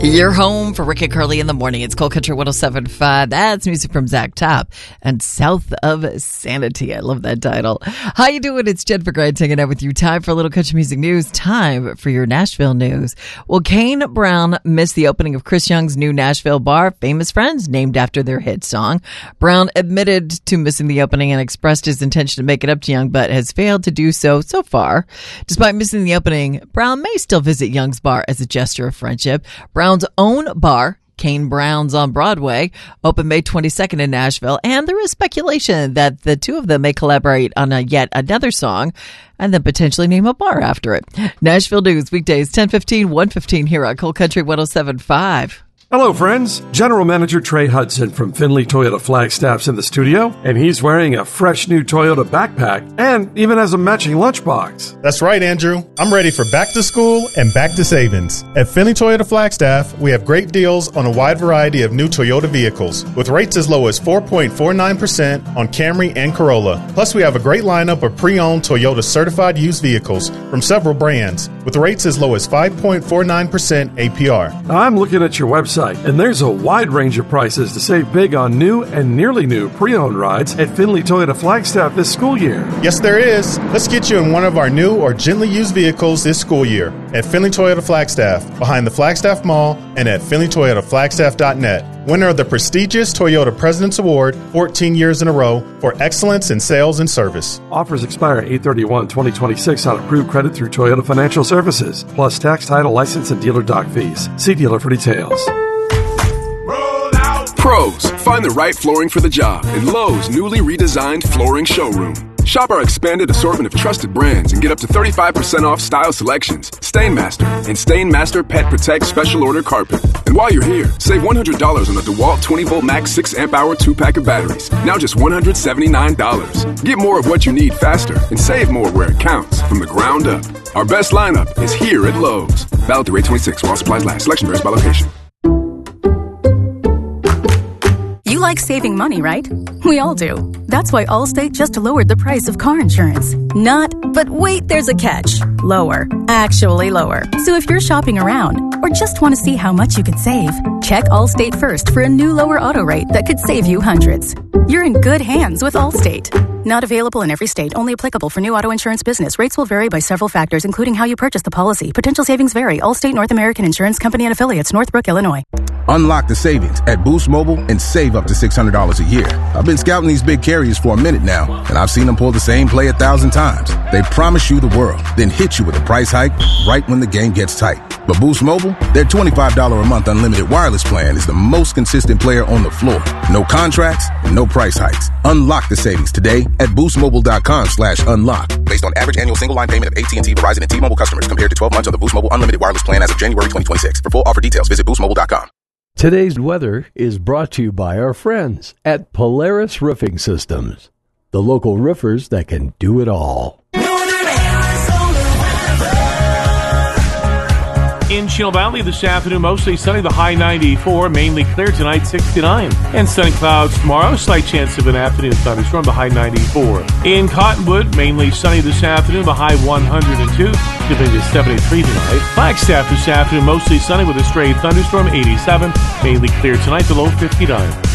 You're home for Rick and Carly in the morning. It's Cold Country 107.5. That's music from Zach Top and South of Sanity. I love that title. How you doing? It's Jennifer Grimes hanging out with you. Time for a little country music news. Time for your Nashville news. Well, Kane Brown missed the opening of Chris Young's new Nashville bar, Famous Friends, named after their hit song. Brown admitted to missing the opening and expressed his intention to make it up to Young, but has failed to do so far. Despite missing the opening, Brown may still visit Young's bar as a gesture of friendship. Brown's own bar, Kane Brown's on Broadway, opened May 22nd in Nashville, and there is speculation that the two of them may collaborate on yet another song and then potentially name a bar after it. Nashville News, weekdays 10:15, 1:15 here on Cold Country 107.5. Hello, friends. General Manager Trey Hudson from Findlay Toyota Flagstaff's in the studio, and he's wearing a fresh new Toyota backpack and even has a matching lunchbox. That's right, Andrew. I'm ready for back to school and back to savings. At Findlay Toyota Flagstaff, we have great deals on a wide variety of new Toyota vehicles, with rates as low as 4.49% on Camry and Corolla. Plus, we have a great lineup of pre-owned Toyota certified used vehicles from several brands, with rates as low as 5.49% APR. Now, I'm looking at your website, and there's a wide range of prices to save big on new and nearly new pre-owned rides at Findlay Toyota Flagstaff this school year. Yes, there is. Let's get you in one of our new or gently used vehicles this school year at Findlay Toyota Flagstaff, behind the Flagstaff Mall, and at FindlayToyotaFlagstaff.net. Winner of the prestigious Toyota President's Award 14 years in a row for excellence in sales and service. Offers expire 8/31/2026 on approved credit through Toyota Financial Services, plus tax, title, license, and dealer dock fees. See dealer for details. Pros, find the right flooring for the job in Lowe's newly redesigned flooring showroom. Shop our expanded assortment of trusted brands and get up to 35% off style selections, Stainmaster, and Stainmaster Pet Protect Special Order Carpet. And while you're here, save $100 on the DeWalt 20-volt max 6 amp hour 2-pack of batteries, now just $179. Get more of what you need faster and save more where it counts from the ground up. Our best lineup is here at Lowe's. Valid through 8/26 while supplies last. Selection varies by location. You like saving money, right? We all do. That's why Allstate just lowered the price of car insurance. But wait, there's a catch. Lower. Actually lower. So if you're shopping around or just want to see how much you could save, check Allstate first for a new lower auto rate that could save you hundreds. You're in good hands with Allstate. Not available in every state. Only applicable for new auto insurance business. Rates will vary by several factors, including how you purchase the policy. Potential savings vary. Allstate North American Insurance Company and Affiliates, Northbrook, Illinois. Unlock the savings at Boost Mobile and save up to $600 a year. I've been scouting these big carriers for a minute now, and I've seen them pull the same play 1,000 times. They promise you the world, then hit you with a price hike right when the game gets tight. But Boost Mobile, their $25 a month unlimited wireless plan is the most consistent player on the floor. No contracts, no price hikes. Unlock the savings today at boostmobile.com/unlock. Based on average annual single line payment of AT&T, Verizon, and T-Mobile customers compared to 12 months on the Boost Mobile unlimited wireless plan as of January 2026. For full offer details, visit boostmobile.com. Today's weather is brought to you by our friends at Polaris Roofing Systems, the local roofers that can do it all. In Chino Valley this afternoon, mostly sunny, the high 94, mainly clear tonight, 69. And sunny clouds tomorrow, slight chance of an afternoon thunderstorm, the high 94. In Cottonwood, mainly sunny this afternoon, the high 102, dipping to 73 tonight. Flagstaff this afternoon, mostly sunny with a stray thunderstorm, 87, mainly clear tonight, the low 59.